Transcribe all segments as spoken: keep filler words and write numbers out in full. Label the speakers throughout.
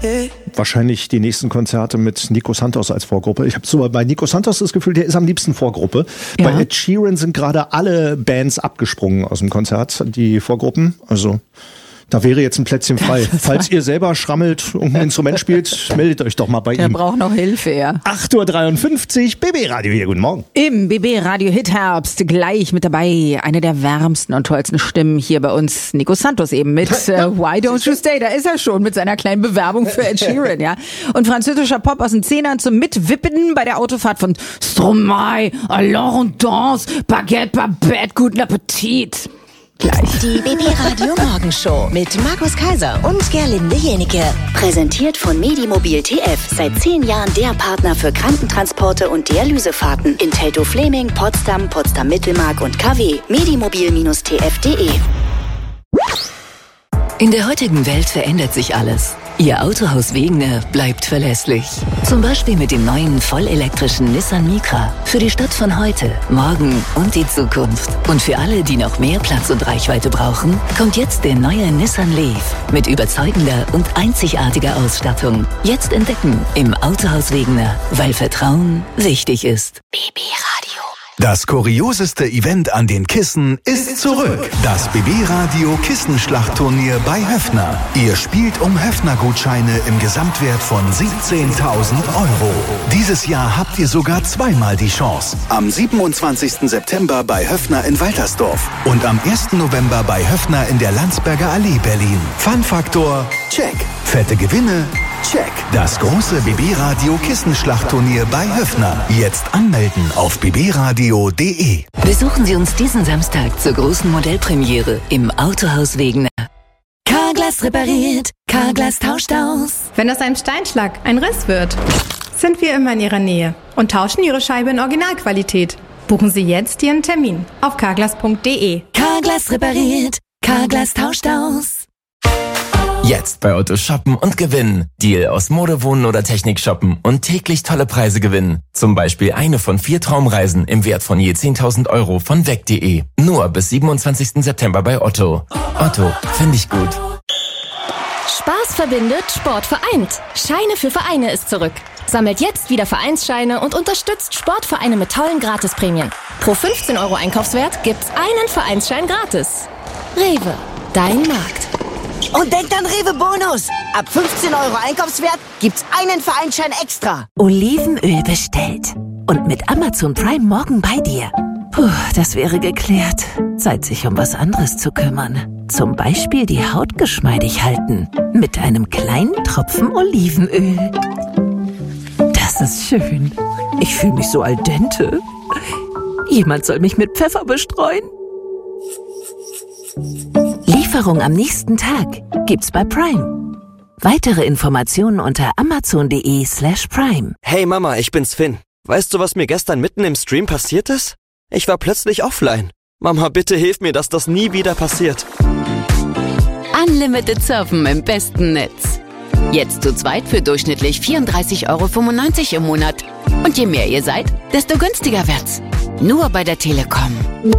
Speaker 1: Wahrscheinlich die nächsten Konzerte mit Nico Santos als Vorgruppe. Ich habe so bei Nico Santos das Gefühl, der ist am liebsten Vorgruppe. Ja. Bei Ed Sheeran sind gerade alle Bands abgesprungen aus dem Konzert, die Vorgruppen. Also da wäre jetzt ein Plätzchen frei. Falls ihr selber schrammelt und ein Instrument spielt, meldet euch doch mal bei
Speaker 2: Der
Speaker 1: ihm.
Speaker 2: Der braucht noch Hilfe, ja.
Speaker 1: acht Uhr dreiundfünfzig, B B Radio hier, guten Morgen.
Speaker 2: Im B B Radio Hit Herbst gleich mit dabei. Eine der wärmsten und tollsten Stimmen hier bei uns. Nico Santos eben mit äh, Why Don't You Stay? Da ist er schon mit seiner kleinen Bewerbung für Ed Sheeran, ja. Und französischer Pop aus den Zehnern zum Mitwippen bei der Autofahrt von Stromae, Alors on danse, Baguette, Babette, guten Appetit. Gleich.
Speaker 3: Die B B Radio Morgenshow mit Markus Kaiser und Gerlinde Jenike. Präsentiert von Medimobil T F. Seit zehn Jahren der Partner für Krankentransporte und Dialysefahrten in Teltow-Fleming, Potsdam, Potsdam-Mittelmark und K W. Medimobil T F punkt de.
Speaker 4: In der heutigen Welt verändert sich alles. Ihr Autohaus Wegener bleibt verlässlich. Zum Beispiel mit dem neuen vollelektrischen Nissan Micra. Für die Stadt von heute, morgen und die Zukunft. Und für alle, die noch mehr Platz und Reichweite brauchen, kommt jetzt der neue Nissan Leaf. Mit überzeugender und einzigartiger Ausstattung. Jetzt entdecken im Autohaus Wegener. Weil Vertrauen wichtig ist.
Speaker 3: B B Radio.
Speaker 5: Das kurioseste Event an den Kissen ist zurück. Das B B Radio Kissenschlachtturnier bei Höffner. Ihr spielt um Höffner-Gutscheine im Gesamtwert von siebzehntausend Euro. Dieses Jahr habt ihr sogar zweimal die Chance. Am siebenundzwanzigsten September bei Höffner in Waltersdorf und am ersten November bei Höffner in der Landsberger Allee Berlin. Fun-Faktor, check. Fette Gewinne, check. Das große B B Radio Kissenschlachtturnier bei Höffner. Jetzt anmelden auf b b radio punkt de.
Speaker 4: Besuchen Sie uns diesen Samstag zur großen Modellpremiere im Autohaus Wegener. Carglass repariert, Carglass tauscht aus.
Speaker 6: Wenn aus einem Steinschlag ein Riss wird, sind wir immer in Ihrer Nähe und tauschen Ihre Scheibe in Originalqualität. Buchen Sie jetzt Ihren Termin auf carglass punkt de.
Speaker 4: Carglass repariert, Carglass tauscht aus.
Speaker 7: Jetzt bei Otto shoppen und gewinnen. Deal aus Mode, Wohnen oder Technik shoppen und täglich tolle Preise gewinnen. Zum Beispiel eine von vier Traumreisen im Wert von je zehntausend Euro von weg punkt de. Nur bis siebenundzwanzigsten September bei Otto. Otto, finde ich gut.
Speaker 8: Spaß verbindet, Sport vereint. Scheine für Vereine ist zurück. Sammelt jetzt wieder Vereinsscheine und unterstützt Sportvereine mit tollen Gratisprämien. Pro fünfzehn Euro Einkaufswert gibt's einen Vereinsschein gratis. Rewe, dein Markt.
Speaker 9: Und denkt an Rewe Bonus. Ab fünfzehn Euro Einkaufswert gibt's einen Vereinsschein extra.
Speaker 10: Olivenöl bestellt. Und mit Amazon Prime morgen bei dir. Puh, das wäre geklärt. Zeit, sich um was anderes zu kümmern. Zum Beispiel die Haut geschmeidig halten. Mit einem kleinen Tropfen Olivenöl. Das ist schön. Ich fühle mich so al dente. Jemand soll mich mit Pfeffer bestreuen. Lieferung am nächsten Tag gibt's bei Prime. Weitere Informationen unter amazon punkt de slash prime.
Speaker 11: Hey Mama, ich bin's Finn. Weißt du, was mir gestern mitten im Stream passiert ist? Ich war plötzlich offline. Mama, bitte hilf mir, dass das nie wieder passiert.
Speaker 12: Unlimited Surfen im besten Netz. Jetzt zu zweit für durchschnittlich vierunddreißig Euro fünfundneunzig im Monat. Und je mehr ihr seid, desto günstiger wird's. Nur bei der Telekom.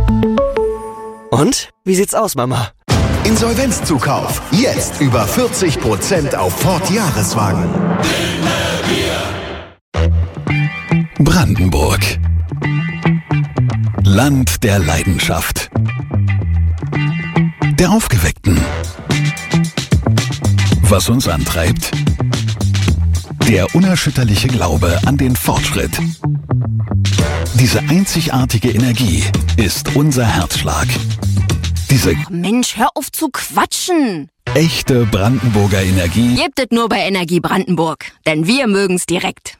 Speaker 11: Und? Wie sieht's aus, Mama?
Speaker 5: Insolvenzzukauf. Jetzt über vierzig Prozent auf Ford Jahreswagen. Brandenburg. Land der Leidenschaft. Der Aufgeweckten. Was uns antreibt? Der unerschütterliche Glaube an den Fortschritt. Diese einzigartige Energie ist unser Herzschlag. Diese
Speaker 12: Oh Mensch, hör auf zu quatschen.
Speaker 5: Echte Brandenburger Energie
Speaker 12: Gebt es nur bei Energie Brandenburg, denn wir mögen's direkt.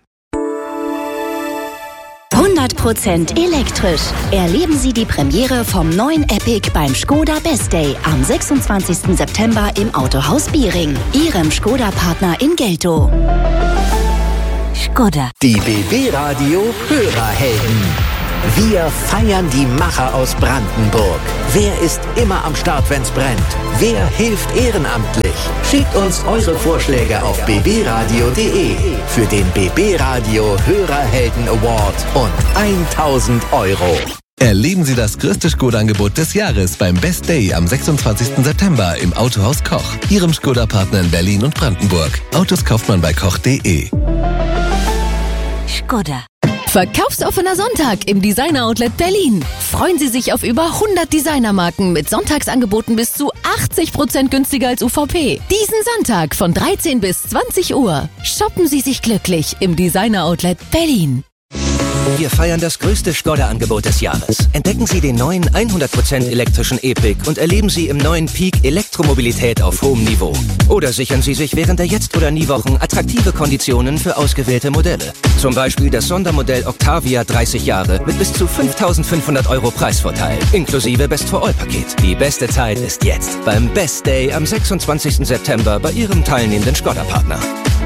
Speaker 3: hundert Prozent elektrisch. Erleben Sie die Premiere vom neuen Epic beim Skoda Best Day am sechsundzwanzigsten September im Autohaus Biering, Ihrem Skoda-Partner in Geltow.
Speaker 10: Skoda.
Speaker 13: Die B B Radio Hörerhelden. Wir feiern die Macher aus Brandenburg. Wer ist immer am Start, wenn's brennt? Wer hilft ehrenamtlich? Schickt uns eure Vorschläge auf b b radio punkt de für den B B Radio Hörerhelden Award und tausend Euro.
Speaker 14: Erleben Sie das größte Skoda-Angebot des Jahres beim Best Day am sechsundzwanzigsten September im Autohaus Koch, Ihrem Skoda-Partner in Berlin und Brandenburg. Autos kauft man bei koch punkt de.
Speaker 3: Skoda.
Speaker 8: Verkaufsoffener Sonntag im Designer-Outlet Berlin. Freuen Sie sich auf über hundert Designermarken mit Sonntagsangeboten bis zu achtzig Prozent günstiger als U V P. Diesen Sonntag von dreizehn bis zwanzig Uhr. Shoppen Sie sich glücklich im Designer-Outlet Berlin.
Speaker 15: Wir feiern das größte Skoda-Angebot des Jahres. Entdecken Sie den neuen hundert Prozent elektrischen E-Pick und erleben Sie im neuen Peak Elektromobilität auf hohem Niveau. Oder sichern Sie sich während der Jetzt- oder Nie-Wochen attraktive Konditionen für ausgewählte Modelle. Zum Beispiel das Sondermodell Octavia dreißig Jahre mit bis zu fünftausendfünfhundert Euro Preisvorteil, inklusive Best-for-All-Paket. Die beste Zeit ist jetzt beim Best Day am sechsundzwanzigsten September bei Ihrem teilnehmenden Skoda-Partner.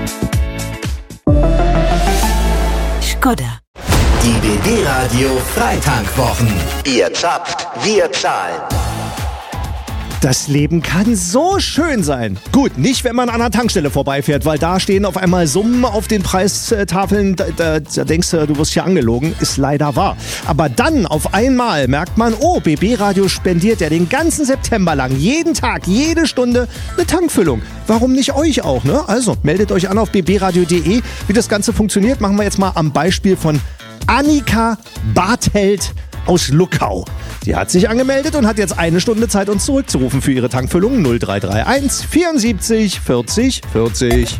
Speaker 3: Skoda.
Speaker 13: Die B B-Radio Freitankwwochen. Ihr zapft, wir zahlen.
Speaker 1: Das Leben kann so schön sein. Gut, nicht, wenn man an einer Tankstelle vorbeifährt, weil da stehen auf einmal Summen auf den Preistafeln, da, da, da denkst du, du wirst hier angelogen, ist leider wahr. Aber dann auf einmal merkt man, oh, B B-Radio spendiert ja den ganzen September lang, jeden Tag, jede Stunde eine Tankfüllung. Warum nicht euch auch, ne? Also, meldet euch an auf b b radio punkt de. Wie das Ganze funktioniert, machen wir jetzt mal am Beispiel von Annika Bartheld aus Luckau. Die hat sich angemeldet und hat jetzt eine Stunde Zeit, uns zurückzurufen für ihre Tankfüllung null drei drei eins vierundsiebzig vierzig vierzig.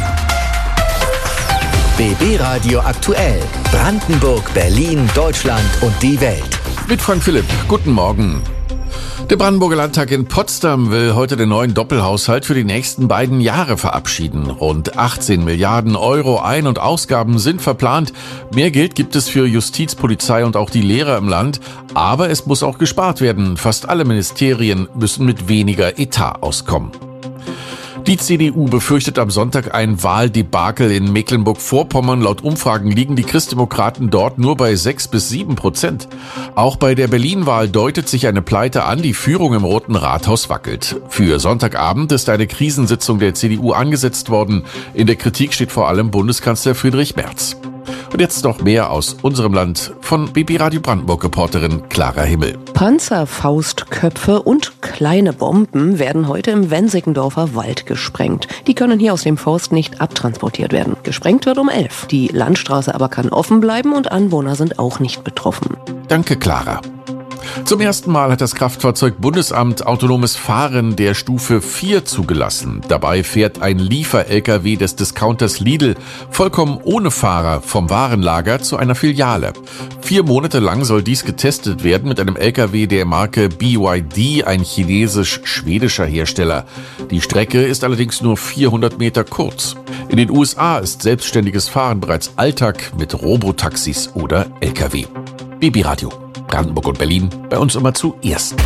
Speaker 13: B B-Radio aktuell. Brandenburg, Berlin, Deutschland und die Welt.
Speaker 16: Mit Frank Philipp. Guten Morgen. Der Brandenburger Landtag in Potsdam will heute den neuen Doppelhaushalt für die nächsten beiden Jahre verabschieden. Rund achtzehn Milliarden Euro Ein- und Ausgaben sind verplant. Mehr Geld gibt es für Justiz, Polizei und auch die Lehrer im Land. Aber es muss auch gespart werden. Fast alle Ministerien müssen mit weniger Etat auskommen. Die C D U befürchtet am Sonntag ein Wahldebakel in Mecklenburg-Vorpommern. Laut Umfragen liegen die Christdemokraten dort nur bei sechs bis sieben Prozent. Auch bei der Berlin-Wahl deutet sich eine Pleite an. Die Führung im Roten Rathaus wackelt. Für Sonntagabend ist eine Krisensitzung der C D U angesetzt worden. In der Kritik steht vor allem Bundeskanzler Friedrich Merz. Und jetzt noch mehr aus unserem Land von B B-Radio Brandenburg-Reporterin Clara Himmel.
Speaker 17: Panzer, Faustköpfe und kleine Bomben werden heute im Wensickendorfer Wald gesprengt. Die können hier aus dem Forst nicht abtransportiert werden. Gesprengt wird um elf. Die Landstraße aber kann offen bleiben und Anwohner sind auch nicht betroffen.
Speaker 16: Danke, Clara. Zum ersten Mal hat das Kraftfahrzeug-Bundesamt autonomes Fahren der Stufe vier zugelassen. Dabei fährt ein Liefer-L K W des Discounters Lidl vollkommen ohne Fahrer vom Warenlager zu einer Filiale. Vier Monate lang soll dies getestet werden mit einem L K W der Marke B Y D, ein chinesisch-schwedischer Hersteller. Die Strecke ist allerdings nur vierhundert Meter kurz. In den U S A ist selbstständiges Fahren bereits Alltag mit Robotaxis oder L K W. B B-Radio. Brandenburg und Berlin, bei uns immer zuerst.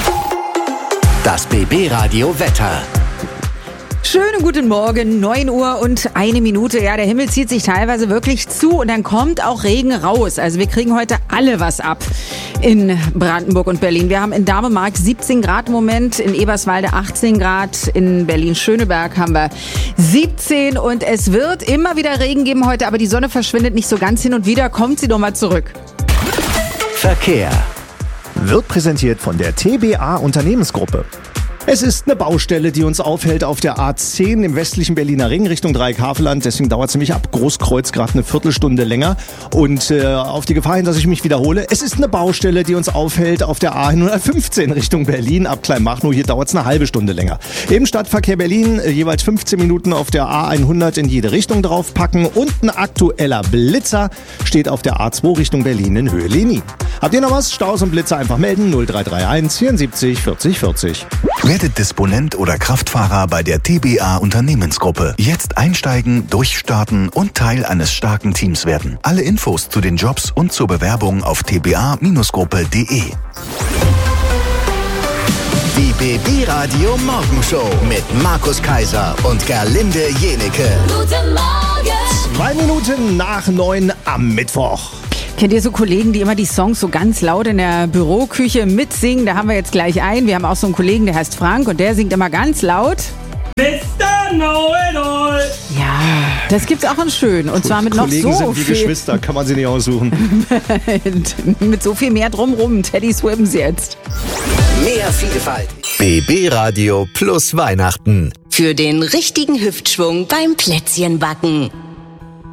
Speaker 13: Das B B-Radio Wetter.
Speaker 2: Schönen guten Morgen, neun Uhr und eine Minute. Ja, der Himmel zieht sich teilweise wirklich zu und dann kommt auch Regen raus. Also wir kriegen heute alle was ab in Brandenburg und Berlin. Wir haben in Damemark siebzehn Grad im Moment, in Eberswalde achtzehn Grad, in Berlin-Schöneberg haben wir siebzehn und es wird immer wieder Regen geben heute, aber die Sonne verschwindet nicht so ganz, hin und wieder kommt sie doch mal zurück.
Speaker 13: Verkehr
Speaker 1: wird präsentiert von der T B A Unternehmensgruppe. Es ist eine Baustelle, die uns aufhält auf der A zehn im westlichen Berliner Ring Richtung Dreieckhaveland. Deswegen dauert es nämlich ab Großkreuz gerade eine Viertelstunde länger. Und äh, auf die Gefahr hin, dass ich mich wiederhole, es ist eine Baustelle, die uns aufhält auf der A hundertfünfzehn Richtung Berlin ab Kleinmachnow. Hier dauert es eine halbe Stunde länger. Im Stadtverkehr Berlin äh, jeweils fünfzehn Minuten auf der A hundert in jede Richtung draufpacken. Und ein aktueller Blitzer steht auf der A zwei Richtung Berlin in Höhe Lenin. Habt ihr noch was? Staus und Blitzer einfach melden. null drei drei eins vierundsiebzig vierzig vierzig.
Speaker 5: Werdet Disponent oder Kraftfahrer bei der T B A Unternehmensgruppe. Jetzt einsteigen, durchstarten und Teil eines starken Teams werden. Alle Infos zu den Jobs und zur Bewerbung auf t b a Gruppe punkt de.
Speaker 13: Die B B-Radio Morgenshow mit Markus Kaiser und Gerlinde Jenecke.
Speaker 2: Guten Morgen!
Speaker 1: Zwei Minuten nach neun am Mittwoch.
Speaker 2: Kennt ihr so Kollegen, die immer die Songs so ganz laut in der Büroküche mitsingen? Da haben wir jetzt gleich einen. Wir haben auch so einen Kollegen, der heißt Frank und der singt immer ganz laut.
Speaker 18: Mister Know-it-all.
Speaker 2: Ja, Das gibt's auch in schön. Und zwar mit noch
Speaker 1: Kollegen
Speaker 2: so
Speaker 1: sind wie
Speaker 2: viel.
Speaker 1: Geschwister, kann man sie nicht aussuchen.
Speaker 2: Mit so viel mehr drumrum. Teddy Swims jetzt.
Speaker 13: Mehr Vielfalt. B B Radio plus Weihnachten.
Speaker 3: Für den richtigen Hüftschwung beim Plätzchenbacken.